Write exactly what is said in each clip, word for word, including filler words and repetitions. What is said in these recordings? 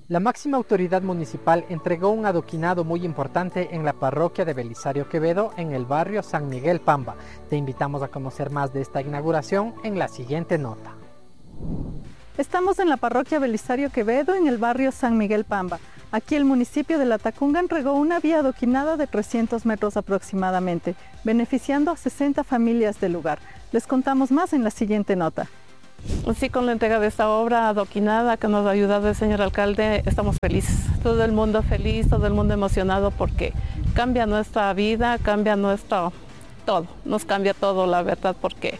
La máxima autoridad municipal entregó un adoquinado muy importante en la parroquia de Belisario Quevedo en el barrio San Miguel Pamba. Te invitamos a conocer más de esta inauguración en la siguiente nota. Estamos en la parroquia Belisario Quevedo en el barrio San Miguel Pamba. Aquí el municipio de Latacunga entregó una vía adoquinada de trescientos metros aproximadamente, beneficiando a sesenta familias del lugar. Les contamos más en la siguiente nota. Sí, con la entrega de esta obra adoquinada que nos ha ayudado el señor alcalde, estamos felices. Todo el mundo feliz, todo el mundo emocionado porque cambia nuestra vida, cambia nuestro todo, nos cambia todo, la verdad, porque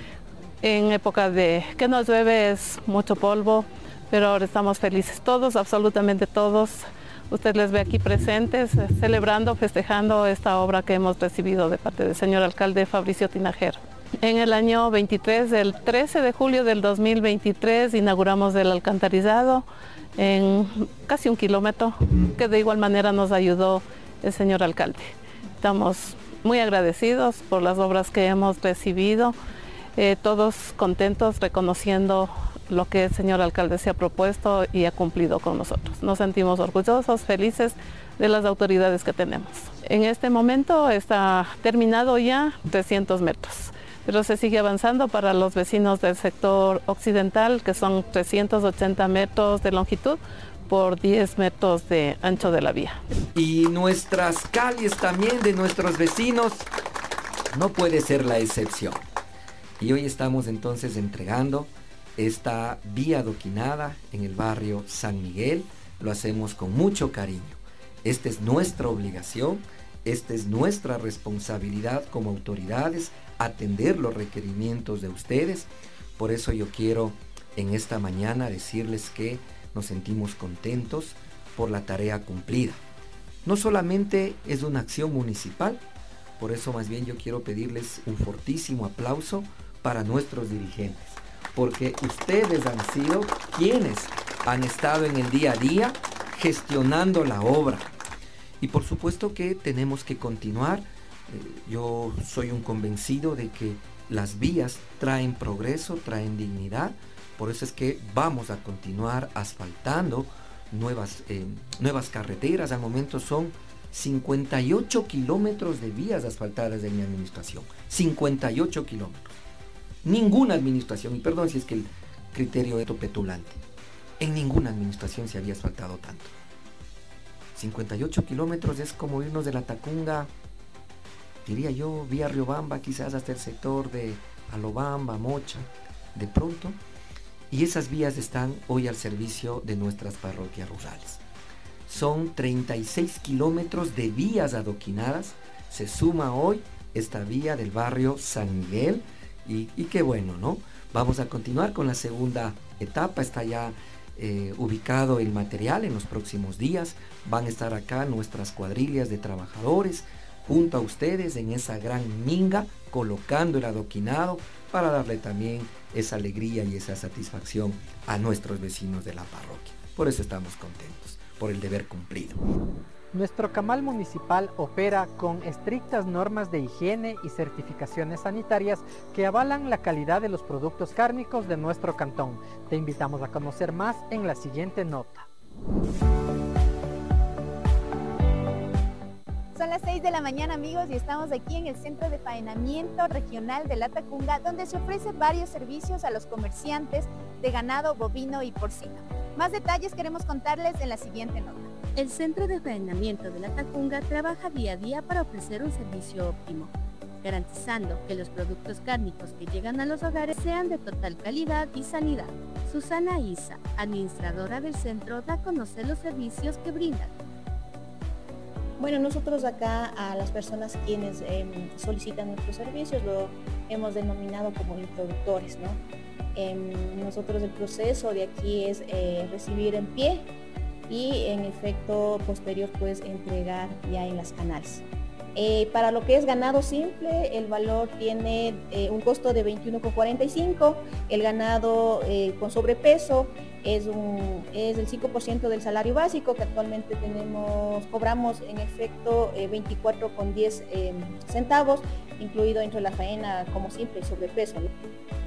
en época de que nos llueve es mucho polvo, pero ahora estamos felices todos, absolutamente todos. Usted les ve aquí presentes, celebrando, festejando esta obra que hemos recibido de parte del señor alcalde Fabricio Tinajero. En el año veintitrés, el trece de julio del dos mil veintitrés, inauguramos el alcantarizado en casi un kilómetro, que de igual manera nos ayudó el señor alcalde. Estamos muy agradecidos por las obras que hemos recibido, eh, todos contentos reconociendo lo que el señor alcalde se ha propuesto y ha cumplido con nosotros. Nos sentimos orgullosos, felices de las autoridades que tenemos. En este momento está terminado ya trescientos metros. Pero se sigue avanzando para los vecinos del sector occidental, que son trescientos ochenta metros de longitud por diez metros de ancho de la vía. Y nuestras calles también de nuestros vecinos no puede ser la excepción. Y hoy estamos entonces entregando esta vía adoquinada en el barrio San Miguel. Lo hacemos con mucho cariño. Esta es nuestra obligación, esta es nuestra responsabilidad como autoridades, atender los requerimientos de ustedes. Por eso yo quiero en esta mañana decirles que nos sentimos contentos por la tarea cumplida. No solamente es una acción municipal, por eso más bien yo quiero pedirles un fortísimo aplauso para nuestros dirigentes, porque ustedes han sido quienes han estado en el día a día gestionando la obra. Y por supuesto que tenemos que continuar. Yo soy un convencido de que las vías traen progreso, traen dignidad. Por eso es que vamos a continuar asfaltando nuevas, eh, nuevas carreteras. Al momento son cincuenta y ocho kilómetros de vías asfaltadas de mi administración. cincuenta y ocho kilómetros. Ninguna administración, y perdón si es que el criterio es petulante, en ninguna administración se había asfaltado tanto. cincuenta y ocho kilómetros es como irnos de Latacunga, diría yo, vía Riobamba, quizás hasta el sector de Alobamba, Mocha, de pronto. Y esas vías están hoy al servicio de nuestras parroquias rurales. Son treinta y seis kilómetros de vías adoquinadas. Se suma hoy esta vía del barrio San Miguel. Y, y qué bueno, ¿no? Vamos a continuar con la segunda etapa. Está ya eh, ubicado el material en los próximos días. Van a estar acá nuestras cuadrillas de trabajadores junto a ustedes en esa gran minga, colocando el adoquinado para darle también esa alegría y esa satisfacción a nuestros vecinos de la parroquia. Por eso estamos contentos, por el deber cumplido. Nuestro camal municipal opera con estrictas normas de higiene y certificaciones sanitarias que avalan la calidad de los productos cárnicos de nuestro cantón. Te invitamos a conocer más en la siguiente nota. Son las seis de la mañana, amigos, y estamos aquí en el Centro de Faenamiento Regional de Latacunga, donde se ofrecen varios servicios a los comerciantes de ganado bovino y porcino. Más detalles queremos contarles en la siguiente nota. El Centro de Faenamiento de Latacunga trabaja día a día para ofrecer un servicio óptimo, garantizando que los productos cárnicos que llegan a los hogares sean de total calidad y sanidad. Susana Isa, administradora del centro, da a conocer los servicios que brindan. Bueno, nosotros acá a las personas quienes eh, solicitan nuestros servicios lo hemos denominado como introductores, ¿no? Eh, nosotros el proceso de aquí es eh, recibir en pie y en efecto posterior pues entregar ya en las canales. Eh, para lo que es ganado simple, el valor tiene eh, un costo de veintiuno con cuarenta y cinco, el ganado eh, con sobrepeso es, un, es el cinco por ciento del salario básico que actualmente tenemos, cobramos en efecto eh, veinticuatro con diez eh, centavos, incluido dentro de la faena como simple y sobrepeso, ¿no?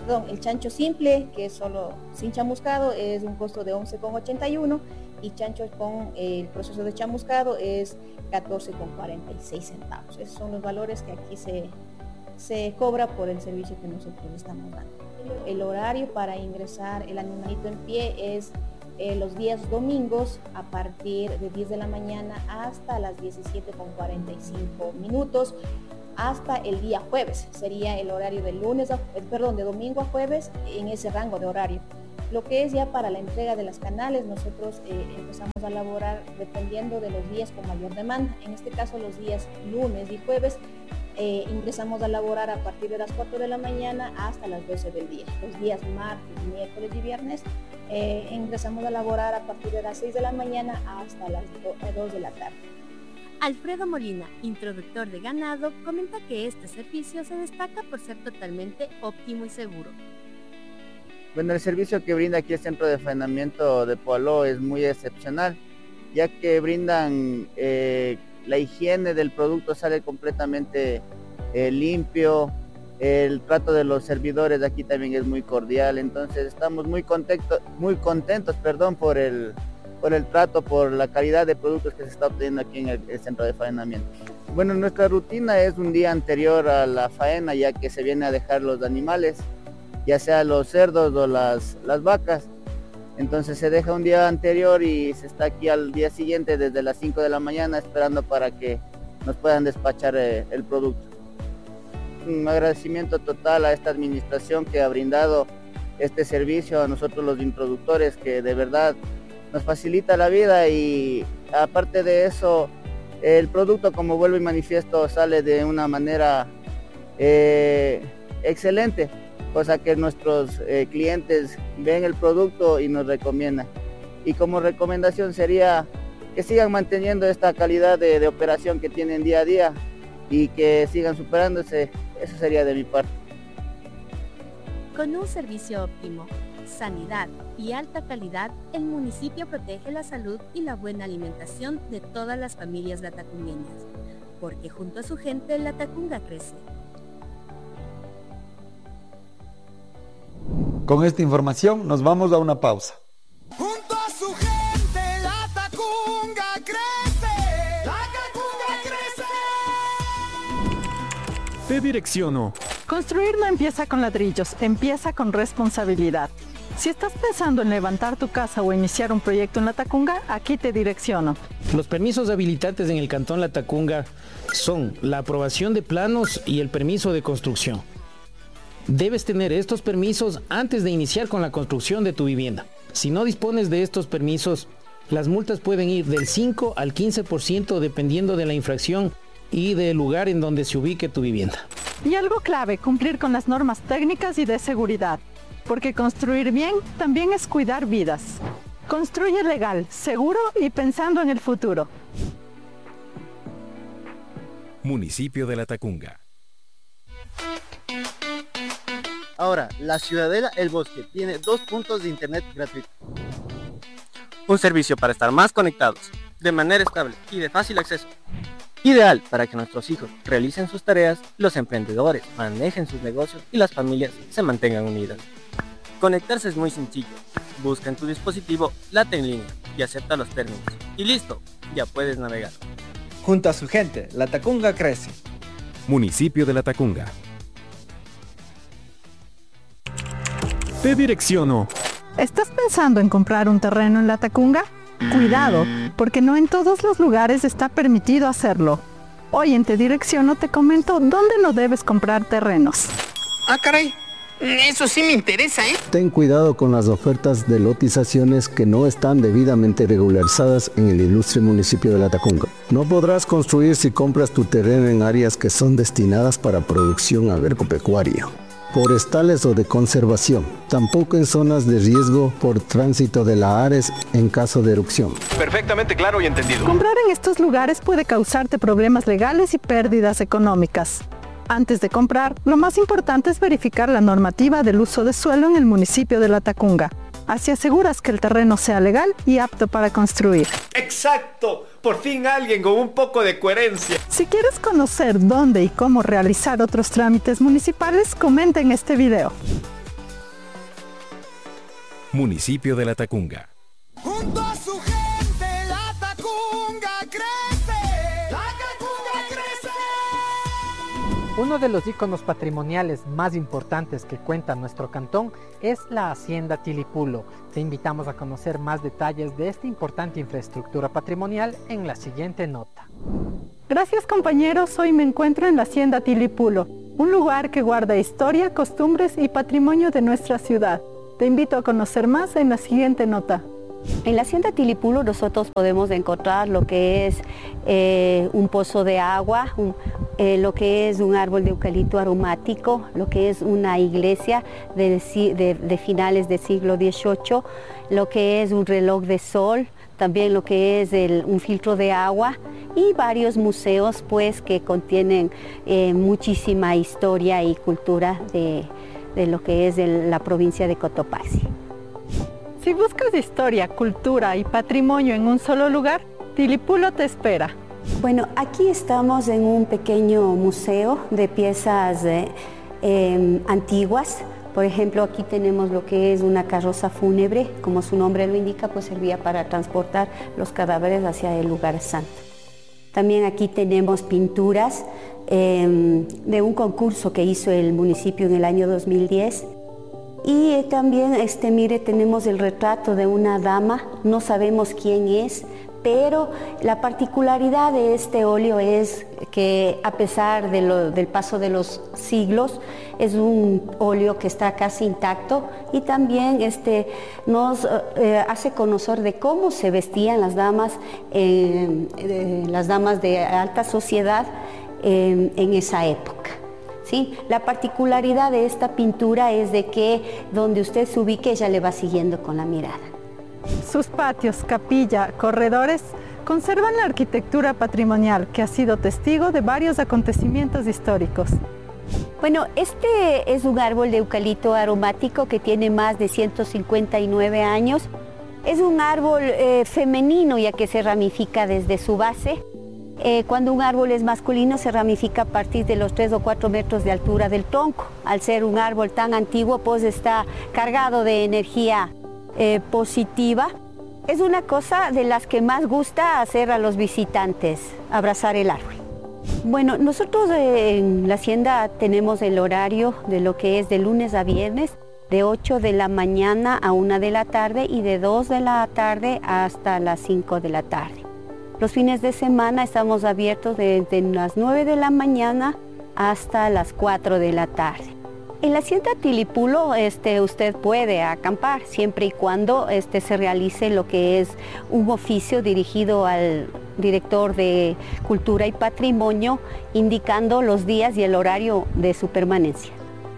perdón, el chancho simple, que es solo sin chamuscado, es un costo de once con ochenta y uno y chancho con eh, el proceso de chamuscado es catorce con cuarenta y seis centavos. Esos son los valores que aquí se, se cobra por el servicio que nosotros estamos dando. El horario para ingresar el animalito en pie es eh, los días domingos a partir de diez de la mañana hasta las diecisiete con cuarenta y cinco minutos, hasta el día jueves. Sería el horario de lunes a, perdón, de domingo a jueves en ese rango de horario. Lo que es ya para la entrega de las canales, nosotros eh, empezamos a elaborar dependiendo de los días con mayor demanda. En este caso, los días lunes y jueves eh, ingresamos a elaborar a partir de las cuatro de la mañana hasta las doce del día. Los días martes, miércoles y viernes eh, ingresamos a elaborar a partir de las seis de la mañana hasta las dos de la tarde. Alfredo Molina, introductor de ganado, comenta que este servicio se destaca por ser totalmente óptimo y seguro. Bueno, el servicio que brinda aquí el Centro de Faenamiento de Poaló es muy excepcional, ya que brindan eh, la higiene del producto, sale completamente eh, limpio, el trato de los servidores aquí también es muy cordial, entonces estamos muy contentos, muy contentos, perdón, por el por el trato, por la calidad de productos que se está obteniendo aquí en el, el Centro de Faenamiento. Bueno, nuestra rutina es un día anterior a la faena, ya que se viene a dejar los animales, ya sea los cerdos o las, las vacas. Entonces se deja un día anterior y se está aquí al día siguiente desde las cinco de la mañana esperando para que nos puedan despachar eh, el producto. Un agradecimiento total a esta administración que ha brindado este servicio a nosotros los introductores, que de verdad nos facilita la vida, y aparte de eso, el producto, como vuelvo y manifiesto, sale de una manera eh, excelente, cosa que nuestros eh, clientes ven el producto y nos recomiendan. Y como recomendación sería que sigan manteniendo esta calidad de, de operación que tienen día a día y que sigan superándose. Eso sería de mi parte. Con un servicio óptimo, sanidad y alta calidad, el municipio protege la salud y la buena alimentación de todas las familias latacungueñas, porque junto a su gente la Tacunga crece. Con esta información nos vamos a una pausa. Junto a su gente la Tacunga crece, la Tacunga crece. Te direcciono. Construir no empieza con ladrillos, empieza con responsabilidad. Si estás pensando en levantar tu casa o iniciar un proyecto en La Tacunga, aquí te direcciono. Los permisos habilitantes en el Cantón La Tacunga son la aprobación de planos y el permiso de construcción. Debes tener estos permisos antes de iniciar con la construcción de tu vivienda. Si no dispones de estos permisos, las multas pueden ir del cinco al quince por ciento dependiendo de la infracción y del lugar en donde se ubique tu vivienda. Y algo clave, cumplir con las normas técnicas y de seguridad. Porque construir bien también es cuidar vidas. Construye legal, seguro y pensando en el futuro. Municipio de La Tacunga. Ahora, la Ciudadela El Bosque tiene dos puntos de internet gratuito. Un servicio para estar más conectados, de manera estable y de fácil acceso. Ideal para que nuestros hijos realicen sus tareas, los emprendedores manejen sus negocios y las familias se mantengan unidas. Conectarse es muy sencillo. Busca en tu dispositivo Late en línea y acepta los términos. Y listo, ya puedes navegar. Junto a su gente, La Tacunga crece. Municipio de La Tacunga. Te direcciono. ¿Estás pensando en comprar un terreno en La Tacunga? Cuidado, porque no en todos los lugares está permitido hacerlo. Hoy en Te Direcciono te comento dónde no debes comprar terrenos. Ah, caray. Eso sí me interesa, ¿eh? Ten cuidado con las ofertas de lotizaciones que no están debidamente regularizadas en el ilustre municipio de La Tacunga. No podrás construir si compras tu terreno en áreas que son destinadas para producción agropecuaria, forestales o de conservación. Tampoco en zonas de riesgo por tránsito de la ARES en caso de erupción. Perfectamente claro y entendido. Comprar en estos lugares puede causarte problemas legales y pérdidas económicas. Antes de comprar, lo más importante es verificar la normativa del uso de suelo en el municipio de La Tacunga. Así aseguras que el terreno sea legal y apto para construir. ¡Exacto! Por fin alguien con un poco de coherencia. Si quieres conocer dónde y cómo realizar otros trámites municipales, comenta en este video. Municipio de La Tacunga. Junto a su gente, la Tacunga crece. La Tacunga crece. Uno de los íconos patrimoniales más importantes que cuenta nuestro cantón es la Hacienda Tilipulo. Te invitamos a conocer más detalles de esta importante infraestructura patrimonial en la siguiente nota. Gracias compañeros, hoy me encuentro en la Hacienda Tilipulo, un lugar que guarda historia, costumbres y patrimonio de nuestra ciudad. Te invito a conocer más en la siguiente nota. En la Hacienda Tilipulo nosotros podemos encontrar lo que es eh, un pozo de agua, un, eh, lo que es un árbol de eucalipto aromático, lo que es una iglesia de, de, de finales del siglo dieciocho, lo que es un reloj de sol, también lo que es el, un filtro de agua y varios museos pues que contienen eh, muchísima historia y cultura de, de lo que es el, la provincia de Cotopaxi. Si buscas historia, cultura y patrimonio en un solo lugar, Tilipulo te espera. Bueno, aquí estamos en un pequeño museo de piezas eh, eh, antiguas. Por ejemplo, aquí tenemos lo que es una carroza fúnebre, como su nombre lo indica, pues servía para transportar los cadáveres hacia el lugar santo. También aquí tenemos pinturas eh, de un concurso que hizo el municipio en el año dos mil diez. Y eh, también, este, mire, tenemos el retrato de una dama, no sabemos quién es, pero la particularidad de este óleo es que a pesar de lo, del paso de los siglos, es un óleo que está casi intacto y también este, nos eh, hace conocer de cómo se vestían las damas, eh, eh, las damas de alta sociedad eh, en esa época. ¿Sí? La particularidad de esta pintura es de que donde usted se ubique ella le va siguiendo con la mirada. Sus patios, capilla, corredores conservan la arquitectura patrimonial que ha sido testigo de varios acontecimientos históricos. Bueno, este es un árbol de eucalipto aromático que tiene más de ciento cincuenta y nueve años. Es un árbol eh, femenino ya que se ramifica desde su base. Eh, cuando un árbol es masculino se ramifica a partir de los tres o cuatro metros de altura del tronco. Al ser un árbol tan antiguo, pues está cargado de energía eh, positiva. Es una cosa de las que más gusta hacer a los visitantes, abrazar el árbol. Bueno, nosotros eh, en la hacienda tenemos el horario de lo que es de lunes a viernes, de ocho de la mañana a una de la tarde y de dos de la tarde hasta las cinco de la tarde. Los fines de semana estamos abiertos desde las nueve de la mañana hasta las cuatro de la tarde. En la hacienda Tilipulo este, usted puede acampar siempre y cuando este, se realice lo que es un oficio dirigido al director de Cultura y Patrimonio indicando los días y el horario de su permanencia.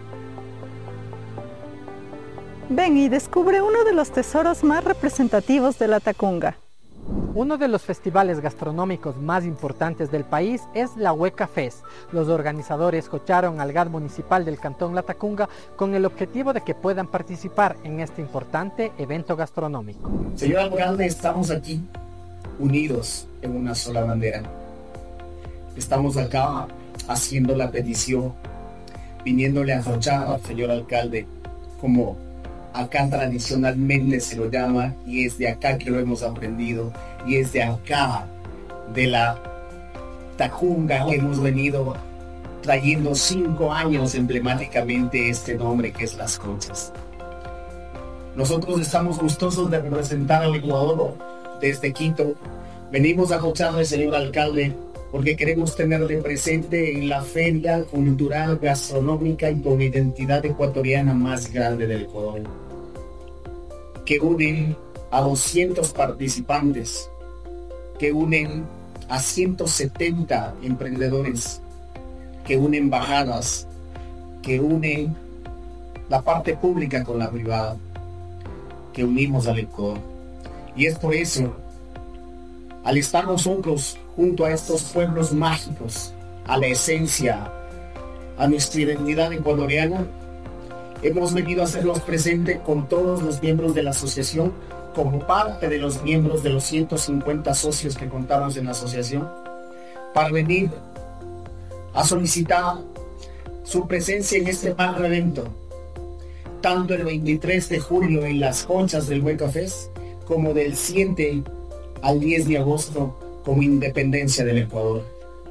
Ven y descubre uno de los tesoros más representativos de La Tacunga. Uno de los festivales gastronómicos más importantes del país es la Hueca Fest. Los organizadores escucharon al G A D municipal del Cantón La Tacunga con el objetivo de que puedan participar en este importante evento gastronómico. Señor alcalde, estamos aquí unidos en una sola bandera. Estamos acá haciendo la petición, viniéndole a escuchar al señor alcalde como acá tradicionalmente se lo llama, y es de acá que lo hemos aprendido, y es de acá, de la Tacunga, que hemos venido trayendo cinco años emblemáticamente este nombre que es Las Conchas. Nosotros estamos gustosos de representar al Ecuador desde Quito. Venimos a escucharle, señor alcalde, porque queremos tenerle presente en la feria cultural, gastronómica y con identidad ecuatoriana más grande del Ecuador, que unen a doscientos participantes, que unen a ciento setenta emprendedores, que unen embajadas, que unen la parte pública con la privada, que unimos al Ecuador. Y es por eso, al estar nosotros junto a estos pueblos mágicos, a la esencia, a nuestra identidad ecuatoriana, hemos venido a hacerlos presentes con todos los miembros de la asociación, como parte de los miembros de los ciento cincuenta socios que contamos en la asociación, para venir a solicitar su presencia en este magno evento, tanto el veintitrés de julio en las conchas del Hueca Fest, como del siete al diez de agosto como Independencia del Ecuador.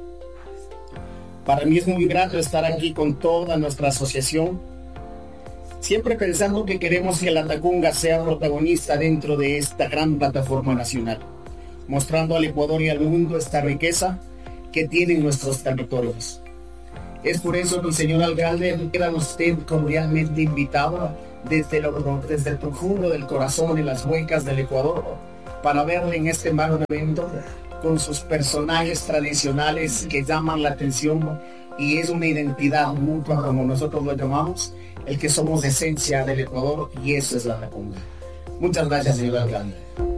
Para mí es muy grato estar aquí con toda nuestra asociación, siempre pensando que queremos que la Tacunga sea protagonista dentro de esta gran plataforma nacional, mostrando al Ecuador y al mundo esta riqueza que tienen nuestros territorios. Es por eso que el señor alcalde queda usted cordialmente invitado desde, lo, desde el profundo del corazón en las huecas del Ecuador para verle en este magno evento con sus personajes tradicionales que llaman la atención, y es una identidad mutua, como nosotros lo llamamos, el que somos esencia del Ecuador, y eso es la Tacunga. Muchas gracias, señor alcalde.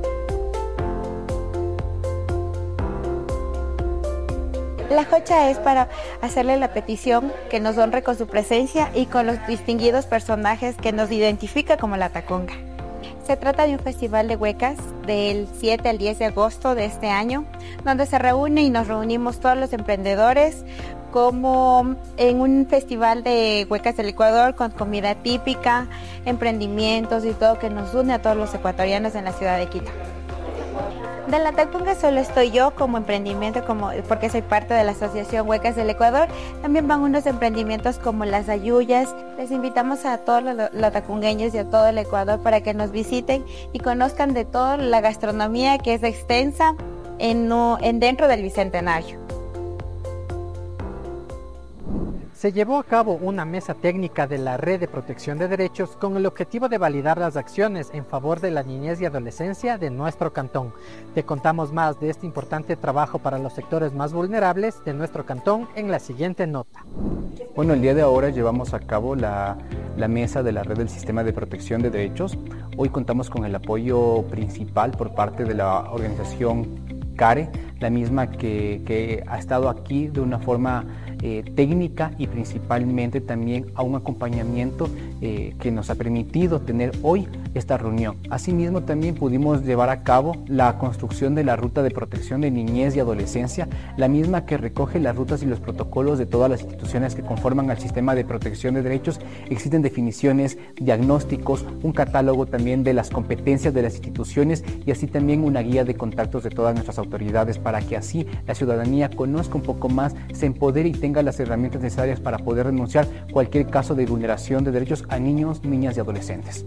La jocha es para hacerle la petición que nos honre con su presencia y con los distinguidos personajes que nos identifica como la Tacunga. Se trata de un festival de huecas del siete al diez de agosto de este año, donde se reúne y nos reunimos todos los emprendedores como en un festival de huecas del Ecuador con comida típica, emprendimientos y todo que nos une a todos los ecuatorianos en la ciudad de Quito. De la Tacunga solo estoy yo como emprendimiento, como, porque soy parte de la Asociación Huecas del Ecuador. También van unos emprendimientos como las ayuyas. Les invitamos a todos los, los tacungueños y a todo el Ecuador para que nos visiten y conozcan de toda la gastronomía que es extensa en, en dentro del Bicentenario. Se llevó a cabo una mesa técnica de la Red de Protección de Derechos con el objetivo de validar las acciones en favor de la niñez y adolescencia de nuestro cantón. Te contamos más de este importante trabajo para los sectores más vulnerables de nuestro cantón en la siguiente nota. Bueno, el día de ahora llevamos a cabo la, la mesa de la Red del Sistema de Protección de Derechos. Hoy contamos con el apoyo principal por parte de la organización CARE, la misma que, que ha estado aquí de una forma eh, técnica y principalmente también a un acompañamiento eh, que nos ha permitido tener hoy esta reunión. Asimismo, también pudimos llevar a cabo la construcción de la Ruta de Protección de Niñez y Adolescencia, la misma que recoge las rutas y los protocolos de todas las instituciones que conforman al sistema de protección de derechos. Existen definiciones, diagnósticos, un catálogo también de las competencias de las instituciones y así también una guía de contactos de todas nuestras autoridades para que así la ciudadanía conozca un poco más, se empodere y tenga las herramientas necesarias para poder denunciar cualquier caso de vulneración de derechos a niños, niñas y adolescentes.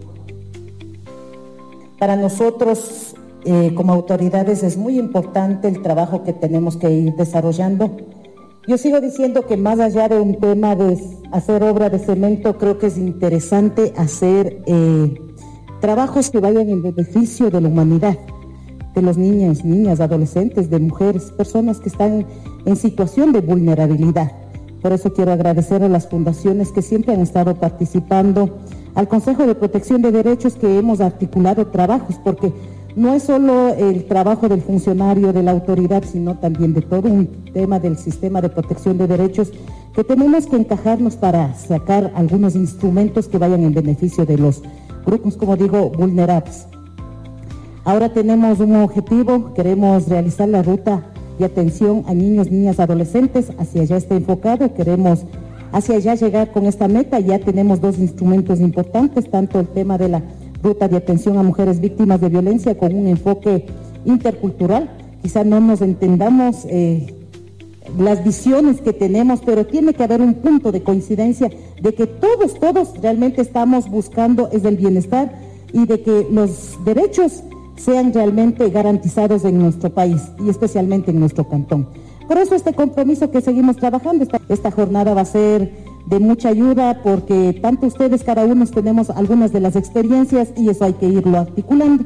Para nosotros, eh, como autoridades, es muy importante el trabajo que tenemos que ir desarrollando. Yo sigo diciendo que más allá de un tema de hacer obra de cemento, creo que es interesante hacer eh, trabajos que vayan en beneficio de la humanidad, de los niños, niñas, adolescentes, de mujeres, personas que están en situación de vulnerabilidad. Por eso quiero agradecer a las fundaciones que siempre han estado participando, al Consejo de Protección de Derechos que hemos articulado trabajos, porque no es solo el trabajo del funcionario, de la autoridad, sino también de todo un tema del sistema de protección de derechos que tenemos que encajarnos para sacar algunos instrumentos que vayan en beneficio de los grupos, como digo, vulnerables. Ahora tenemos un objetivo, queremos realizar la ruta de atención a niños, niñas, adolescentes, hacia allá está enfocado, queremos hacia allá llegar con esta meta. Ya tenemos dos instrumentos importantes, tanto el tema de la ruta de atención a mujeres víctimas de violencia con un enfoque intercultural. Quizá no nos entendamos eh, las visiones que tenemos, pero tiene que haber un punto de coincidencia de que todos, todos realmente estamos buscando es el bienestar y de que los derechos sean realmente garantizados en nuestro país y especialmente en nuestro cantón. Por eso este compromiso que seguimos trabajando, esta, esta jornada va a ser de mucha ayuda porque tanto ustedes, cada uno tenemos algunas de las experiencias y eso hay que irlo articulando.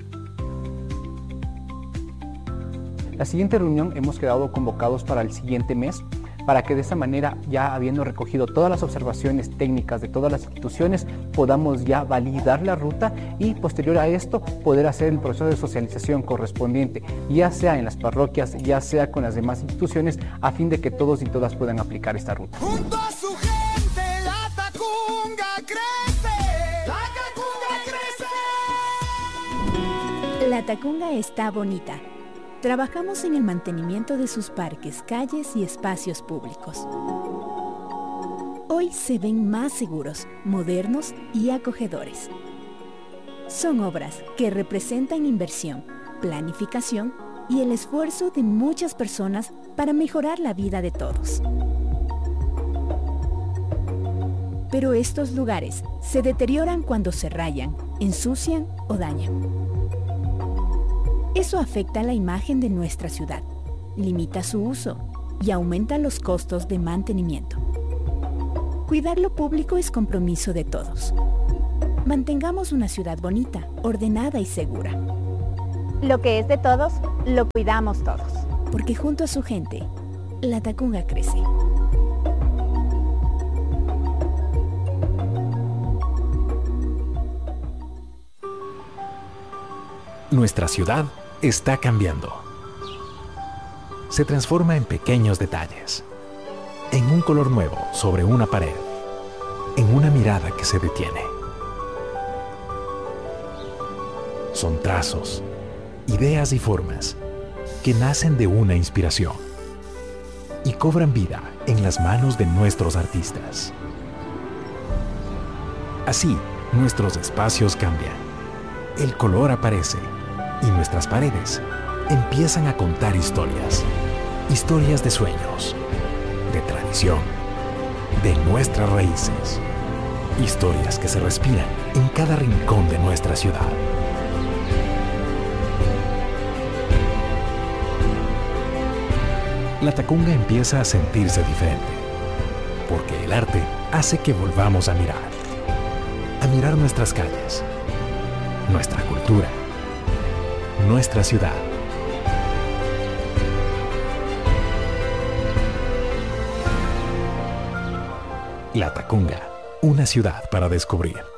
La siguiente reunión hemos quedado convocados para el siguiente mes, para que de esa manera, ya habiendo recogido todas las observaciones técnicas de todas las instituciones, podamos ya validar la ruta y posterior a esto poder hacer el proceso de socialización correspondiente, ya sea en las parroquias, ya sea con las demás instituciones, a fin de que todos y todas puedan aplicar esta ruta. Junto a su gente, la Tacunga crece, la Tacunga crece. La Tacunga está bonita. Trabajamos en el mantenimiento de sus parques, calles y espacios públicos. hoy se ven más seguros, modernos y acogedores. Son obras que representan inversión, planificación y el esfuerzo de muchas personas para mejorar la vida de todos. Pero estos lugares se deterioran cuando se rayan, ensucian o dañan. Eso afecta la imagen de nuestra ciudad, limita su uso y aumenta los costos de mantenimiento. Cuidar lo público es compromiso de todos. Mantengamos una ciudad bonita, ordenada y segura. Lo que es de todos, lo cuidamos todos. Porque junto a su gente, la Tacunga crece. Nuestra ciudad está cambiando. Se transforma en pequeños detalles, en un color nuevo sobre una pared, en una mirada que se detiene. Son trazos, ideas y formas que nacen de una inspiración y cobran vida en las manos de nuestros artistas. Así, nuestros espacios cambian, el color aparece y nuestras paredes empiezan a contar historias, historias de sueños, de tradición, de nuestras raíces, historias que se respiran en cada rincón de nuestra ciudad. La Tacunga empieza a sentirse diferente, porque el arte hace que volvamos a mirar, a mirar nuestras calles, nuestra cultura, nuestra ciudad. La Tacunga, una ciudad para descubrir.